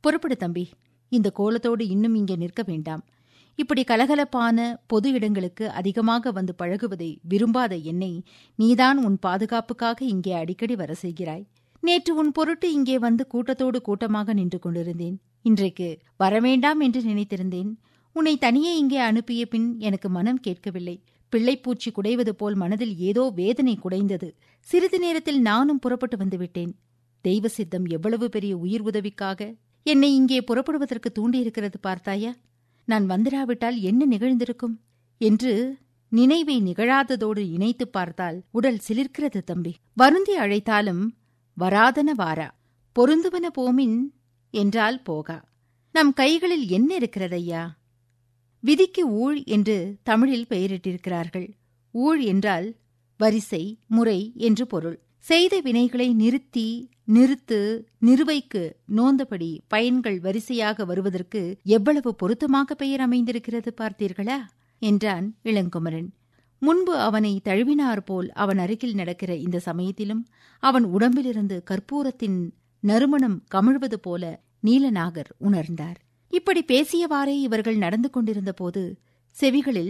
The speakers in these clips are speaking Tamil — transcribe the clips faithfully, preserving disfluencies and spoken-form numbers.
புறப்படு தம்பி. இந்த கோலத்தோடு இன்னும் இங்கே நிற்க வேண்டாம். இப்படி கலகலப்பான பொது இடங்களுக்கு அதிகமாக வந்து பழகுவதை விரும்பாத என்னை நீதான் உன் பாதுகாப்புக்காக இங்கே அடிக்கடி வர செய்கிறாய். நேற்று உன் பொருட்டு இங்கே வந்து கூட்டத்தோடு கூட்டமாக நின்று கொண்டிருந்தேன். இன்றைக்கு வரவேண்டாம் என்று நினைத்திருந்தேன். உன்னை தனியே இங்கே அனுப்பிய பின் எனக்கு மனம் கேட்கவில்லை. பிள்ளைப்பூச்சி குடைவது போல் மனதில் ஏதோ வேதனை குடைந்தது. சிறிது நேரத்தில் நானும் புறப்பட்டு வந்துவிட்டேன். தெய்வ சித்தம் எவ்வளவு பெரிய உயிர் உதவிக்காக என்னை இங்கே புறப்படுவதற்கு தூண்டியிருக்கிறது பார்த்தாயா? நான் வந்திராவிட்டால் என்ன நிகழ்ந்திருக்கும் என்று நினைவை நிகழாததோடு இணைத்து பார்த்தால் உடல் சிலிர்க்கிறது தம்பி. வருந்தி அழைத்தாலும் வராதன வாரா, பொருந்துவன போமின் என்றால் போகா. நம் கைகளில் என்ன இருக்கிறதையா? விதிக்கு ஊழ் என்று தமிழில் பெயரிட்டிருக்கிறார்கள். ஊழ் என்றால் வரிசை, முறை என்று பொருள். செய்த வினைகளை நிறுத்தி நிறுத்து நிறுவைக்கு நோந்தபடி பயன்கள் வரிசையாக வருவதற்கு எவ்வளவு பொருத்தமாக பெயர் அமைந்திருக்கிறது பார்த்தீர்களா என்றான் இளங்குமரன். முன்பு அவனை தழுவினார் போல் அவன் அருகில் நடக்கிற இந்த சமயத்திலும் அவன் உடம்பிலிருந்து கற்பூரத்தின் நறுமணம் கமிழ்வது போல நீலநாகர் உணர்ந்தார். இப்படி பேசியவாறே இவர்கள் நடந்து கொண்டிருந்த போது செவிகளில்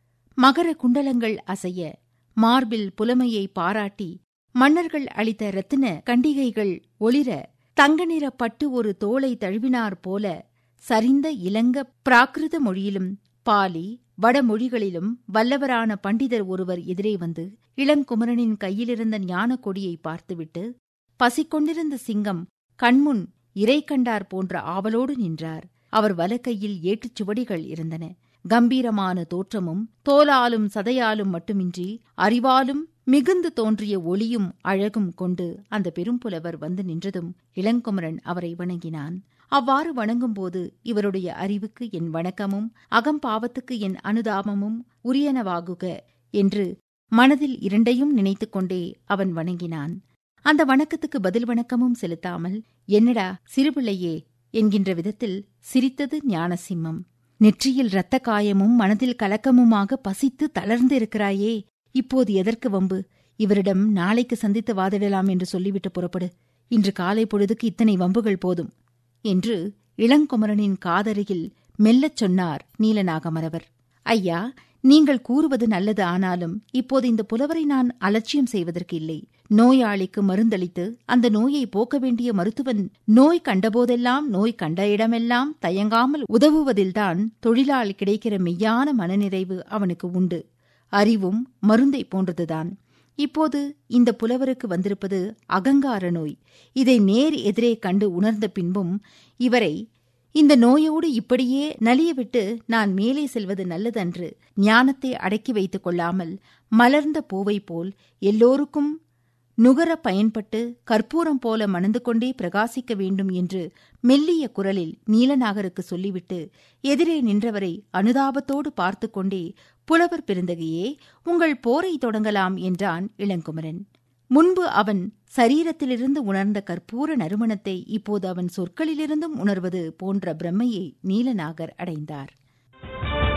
மகர குண்டலங்கள் அசைய, மார்பில் புலமையை பாராட்டி மன்னர்கள் அளித்த இரத்தின கண்டிகைகள் ஒளிர, தங்க நிற பட்டு ஒரு தோளை தழுவினார் போல சரிந்த இலங்க பிராகிருத மொழியிலும் பாலி வடமொழிகளிலும் வல்லவரான பண்டிதர் ஒருவர் எதிரே வந்து இளங்குமரனின் கையிலிருந்த ஞான கொடியை பார்த்துவிட்டு பசிக்கொண்டிருந்த சிங்கம் கண்முன் இறை கண்டார் போன்ற ஆவலோடு நின்றார். அவர் வலக்கையில் ஏட்டுச் சுவடிகள் இருந்தன. கம்பீரமான தோற்றமும் தோலாலும் சதையாலும் மட்டுமின்றி அறிவாலும் மிகுந்து தோன்றிய ஒளியும் அழகும் கொண்டு அந்த பெரும்புலவர் வந்து நின்றதும் இளங்குமரன் அவரை வணங்கினான். அவ்வாறு வணங்கும்போது இவருடைய அறிவுக்கு என் வணக்கமும் அகம்பாவத்துக்கு என் அனுதாபமும் உரியனவாகுக என்று மனதில் இரண்டையும் நினைத்துக் கொண்டே அவன் வணங்கினான். அந்த வணக்கத்துக்கு பதில் வணக்கமும் செலுத்தாமல், என்னடா சிறுபிள்ளையே என்கின்ற விதத்தில் சிரித்தது ஞானசிம்மம். நெற்றியில் இரத்த காயமும் மனதில் கலக்கமுமாக பசித்து தளர்ந்து இருக்கிறாயே, இப்போது எதற்கு வம்பு? இவரிடம் நாளைக்கு சந்தித்து வாதிடலாம் என்று சொல்லிவிட்டு புறப்படு. இன்று காலை பொழுதுக்கு இத்தனை வம்புகள் போதும் என்று இளங்குமரனின் காதருகில் மெல்லச் சொன்னார் நீலநாகமரவர். ஐயா, நீங்கள் கூறுவது நல்லது. ஆனாலும் இப்போது இந்த புலவரை நான் அலட்சியம் செய்வதற்கு இல்லை. நோயாளிக்கு மருந்தளித்து அந்த நோயை போக்க வேண்டிய மருத்துவன் நோய் கண்டபோதெல்லாம் நோய் கண்ட இடமெல்லாம் தயங்காமல் உதவுவதில்தான் தொழிலால் கிடைக்கிற மெய்யான மனநிறைவு அவனுக்கு உண்டு. அறிவும் மருந்தை போன்றதுதான். இப்போது இந்த புலவருக்கு வந்திருப்பது அகங்கார நோய். இதை நேர் எதிரே கண்டு உணர்ந்த பின்பும் இவரை இந்த நோயோடு இப்படியே நலியவிட்டு நான் மேலே செல்வது நல்லதன்று. ஞானத்தை அடக்கி வைத்துக் கொள்ளாமல் மலர்ந்த பூவை போல் எல்லோருக்கும் நுகர பயன்பட்டு கற்பூரம் போல மணந்து கொண்டே பிரகாசிக்க வேண்டும் என்று மெல்லிய குரலில் நீலநாகருக்கு சொல்லிவிட்டு எதிரே நின்றவரை அனுதாபத்தோடு பார்த்து கொண்டே, புலவர் பெருந்தகையே, உங்கள் போரை தொடங்கலாம் என்றான் இளங்குமரன். முன்பு அவன் சரீரத்திலிருந்து உணர்ந்த கற்பூர நறுமணத்தை இப்போது அவன் சொற்களிலிருந்தும் உணர்வது போன்ற பிரமையை நீலநாகர் அடைந்தார்.